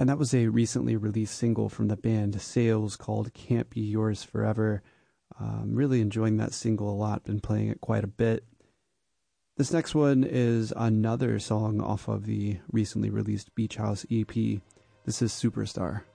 And that was a recently released single from the band Sales called Can't Be Yours Forever. Really enjoying that single a lot, been playing it quite a bit. This next one is another song off of the recently released Beach House EP. This is Superstar.